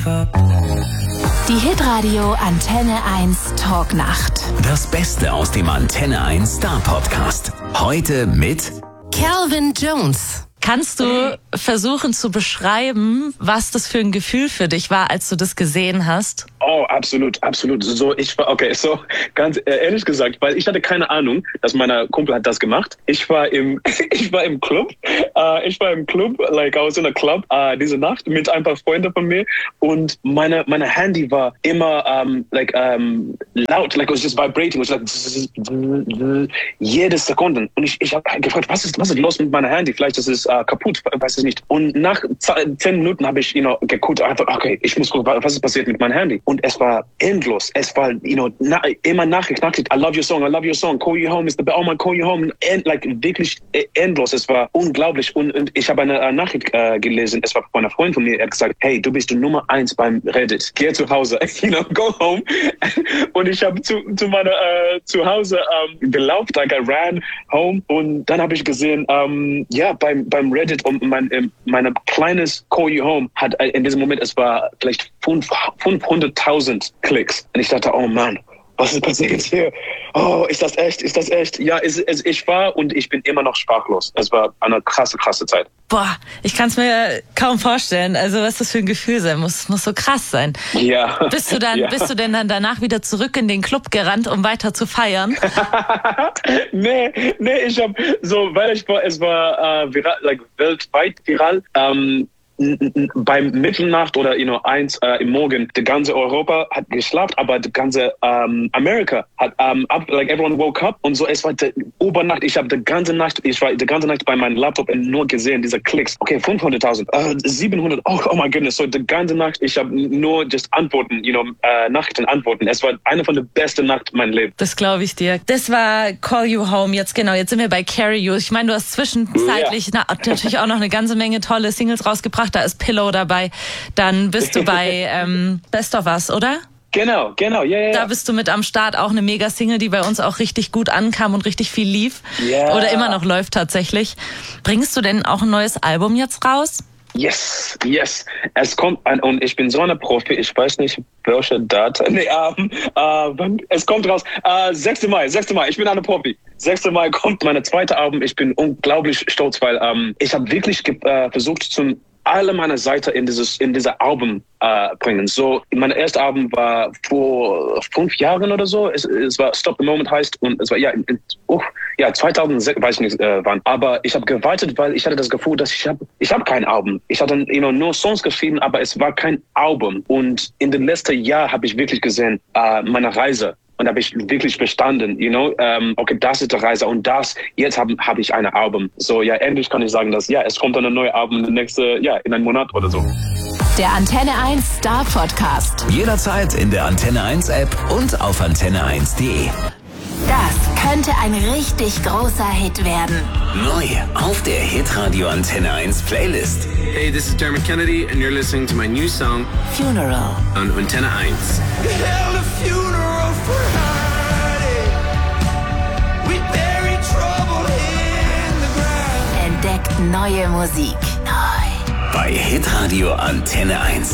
Die Hitradio Antenne 1 Talknacht. Das Beste aus dem Antenne 1 Star Podcast. Heute mit Calvin Jones. Kannst du versuchen zu beschreiben, was das für ein Gefühl für dich war, als du das gesehen hast? Oh, absolut, absolut. So ganz ehrlich gesagt, weil ich hatte keine Ahnung, dass mein Kumpel hat das gemacht. Ich war im Club. I was in a club diese Nacht mit ein paar Freunden von mir und meine Handy war immer laut, it was just vibrating, it was like jede Sekunde. Und ich habe gefragt, was ist los mit meinem Handy? Vielleicht ist es kaputt, weiß ich nicht. Und nach 10 Minuten habe ich geguckt, einfach, okay, ich muss gucken, was ist passiert mit meinem Handy. Und es war endlos. Es war, immer Nachricht. I love your song, call you home, call you home. Wirklich endlos. Es war unglaublich. Und ich habe eine Nachricht gelesen. Es war von einer Freundin von mir. Er hat gesagt, hey, du bist die Nummer 1 beim Reddit. Geh zu Hause. Go home. Und ich habe zu Hause gelaufen. I ran home. Und dann habe ich gesehen, beim Reddit und mein kleines Call You Home hat in diesem Moment, es war vielleicht 500.000 Klicks. Und ich dachte, oh Mann, was ist passiert hier? Oh, ist das echt? Ja, ich war und ich bin immer noch sprachlos. Es war eine krasse Zeit. Boah, ich kann es mir kaum vorstellen. Also was das für ein Gefühl sein muss so krass sein. Ja. Bist du denn dann danach wieder zurück in den Club gerannt, um weiter zu feiern? Nee, es war weltweit viral. Beim Mitternacht oder 1 im Morgen, die ganze Europa hat geschlafen, aber die ganze Amerika hat everyone woke up und so. Es war die Übernacht. Ich war die ganze Nacht bei meinem Laptop und nur gesehen diese Klicks. Okay, 500.000, 700. Oh my goodness. So die ganze Nacht. Ich habe nur just Antworten, Nachrichten antworten. Es war eine von der besten Nacht meines Lebens. Das glaube ich dir. Das war Call You Home. Jetzt sind wir bei Carry You. Ich meine, du hast zwischenzeitlich natürlich auch noch eine ganze Menge tolle Singles rausgebracht. Da ist Pillow dabei. Dann bist du bei Best of Us, oder? Genau, ja. Da bist du mit am Start, auch eine Mega-Single, die bei uns auch richtig gut ankam und richtig viel lief. Yeah. Oder immer noch läuft tatsächlich. Bringst du denn auch ein neues Album jetzt raus? Yes. Es kommt und ich bin so eine Profi, ich weiß nicht, welche Datum. Es kommt raus. 6. Mai, ich bin eine Profi. 6. Mai kommt meine zweite Album. Ich bin unglaublich stolz, weil ich habe wirklich versucht, alle meine Seiten in dieser Album bringen. So, mein erstes Album war vor 5 Jahren oder so. Es war Stop the Moment heißt und es war 2006, weiß ich nicht wann. Aber ich habe gewartet, weil ich hatte das Gefühl, dass ich habe kein Album. Ich hatte nur Songs geschrieben, aber es war kein Album. Und in den letzten Jahren habe ich wirklich gesehen, meine Reise. Und habe ich wirklich verstanden, okay, das ist die Reise und jetzt habe ich ein Album. So, ja, endlich kann ich sagen, dass, es kommt dann ein neues Album in einem Monat oder so. Der Antenne 1 Star Podcast. jederzeit in der Antenne 1 App und auf antenne1.de. Das könnte ein richtig großer Hit werden. Neu auf der Hitradio Antenne 1 Playlist. Hey, this is Dermot Kennedy and you're listening to my new song Funeral. on Antenne 1. Entdeckt neue Musik. Neu. Bei Hitradio Antenne 1.